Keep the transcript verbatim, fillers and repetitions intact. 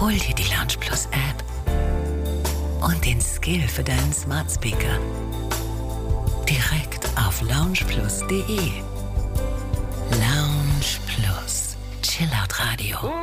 Hol dir die Lounge Plus App und den Skill für deinen Smart Speaker direkt auf loungeplus punkt de. Lounge Plus, Chillout Radio.